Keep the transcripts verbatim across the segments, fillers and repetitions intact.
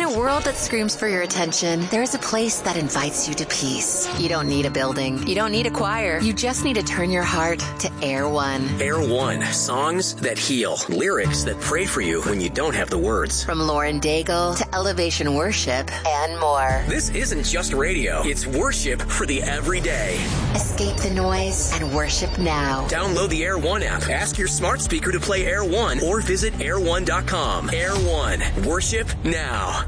a world that screams for your attention, there is a place that invites you to peace. You don't need a building. You don't need a choir. You just need to turn your heart to Air One. Air One. Songs that heal. Lyrics that pray for you when you don't have the words. From Lauren Daigle to Elevation Worship and more. This isn't just radio. It's worship for the everyday. Escape the noise and worship now. Download the Air One app. Ask your smart speaker to play Air One or visit air one dot com. Air One. Worship now.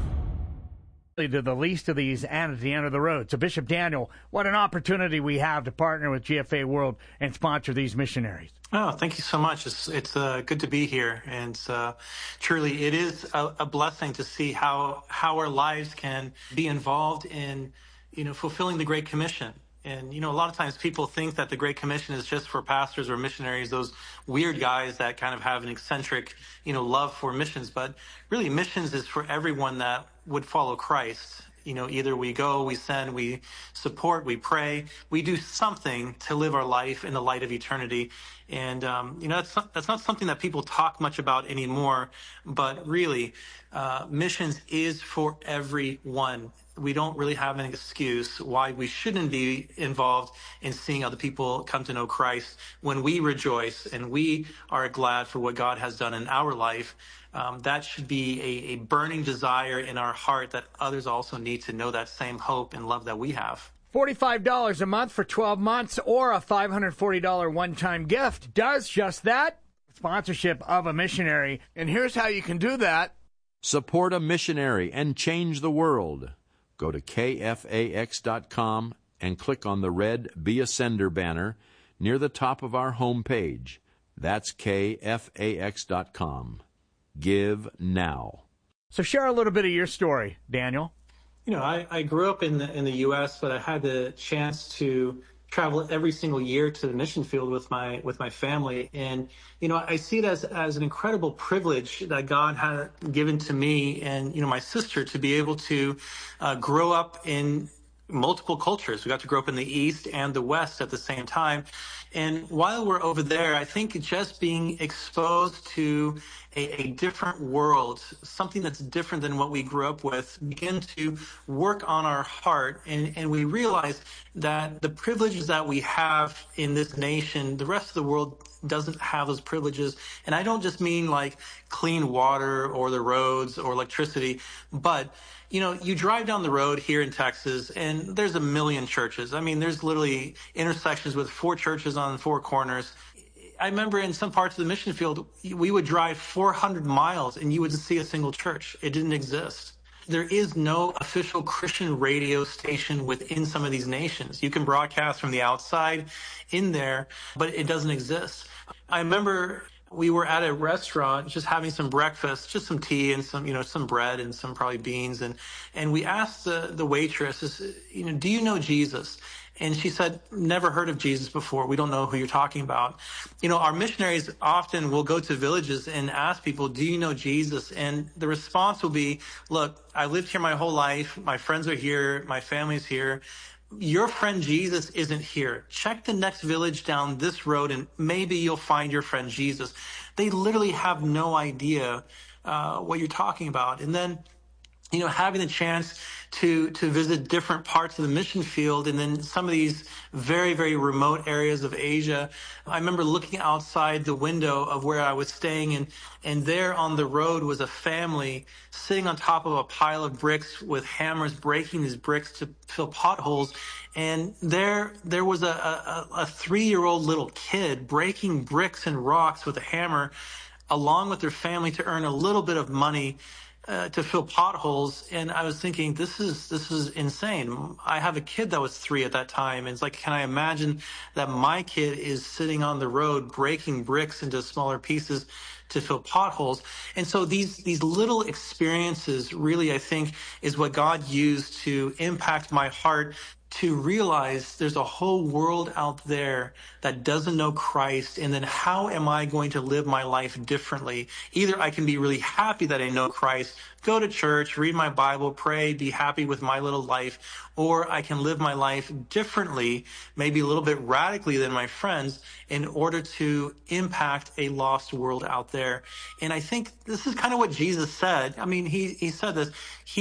To the least of these and at the end of the road. So, Bishop Daniel, what an opportunity we have to partner with G F A World and sponsor these missionaries. Oh, thank you so much. It's it's uh, good to be here, and uh, truly, it is a, a blessing to see how how our lives can be involved in, you know, fulfilling the Great Commission. And, you know, a lot of times people think that the Great Commission is just for pastors or missionaries, those weird guys that kind of have an eccentric, you know, love for missions. But really, missions is for everyone that would follow Christ. You know, either we go, we send, we support, we pray, we do something to live our life in the light of eternity. And, um, you know, that's not, that's not something that people talk much about anymore. But really, uh, missions is for everyone. We don't really have an excuse why we shouldn't be involved in seeing other people come to know Christ. When we rejoice and we are glad for what God has done in our life, um, that should be a, a burning desire in our heart that others also need to know that same hope and love that we have. forty-five dollars a month for twelve months or a five hundred forty dollars one-time gift does just that. Sponsorship of a missionary. And here's how you can do that. Support a missionary and change the world. Go to K F A X dot com and click on the red Be a Sender banner near the top of our home page. That's K F A X dot com. Give now. So share a little bit of your story, Daniel. You know, I, I grew up in the, in the U S, but I had the chance to travel every single year to the mission field with my with my family. And, you know, I see it as, as an incredible privilege that God had given to me and, you know, my sister to be able to uh, grow up in multiple cultures. We got to grow up in the East and the West at the same time. And while we're over there, I think just being exposed to a, a different world, something that's different than what we grew up with, begin to work on our heart. And, and we realize that the privileges that we have in this nation, the rest of the world doesn't have those privileges. And I don't just mean like clean water or the roads or electricity, but you know, you drive down the road here in Texas and there's a million churches. I mean, there's literally intersections with four churches on four corners. I remember in some parts of the mission field, we would drive four hundred miles and you wouldn't see a single church. It didn't exist. There is no official Christian radio station within some of these nations. You can broadcast from the outside in there, but it doesn't exist. I remember we were at a restaurant just having some breakfast, just some tea and some, you know, some bread and some probably beans. And, and we asked the, the waitress, you know, do you know Jesus? And she said, never heard of Jesus before. We don't know who you're talking about. You know, our missionaries often will go to villages and ask people, do you know Jesus? And the response will be, look, I lived here my whole life. My friends are here. My family's here. Your friend Jesus isn't here. Check the next village down this road and maybe you'll find your friend Jesus. They literally have no idea uh, what you're talking about. And then, you know, having the chance to to visit different parts of the mission field and then some of these very, very remote areas of Asia. I remember looking outside the window of where I was staying and, and there on the road was a family sitting on top of a pile of bricks with hammers, breaking these bricks to fill potholes. And there, there was a, a, a three-year-old little kid breaking bricks and rocks with a hammer along with their family to earn a little bit of money Uh, to fill potholes. And I was thinking, this is this is insane. I have a kid that was three at that time. And it's like, can I imagine that my kid is sitting on the road breaking bricks into smaller pieces to fill potholes? And so these these little experiences really, I think, is what God used to impact my heart to realize there's a whole world out there that doesn't know Christ. And then how am I going to live my life differently? Either I can be really happy that I know Christ, go to church, read my Bible, pray, be happy with my little life, or I can live my life differently, maybe a little bit radically than my friends in order to impact a lost world out there. And I think this is kind of what Jesus said. I mean, he, he said this. He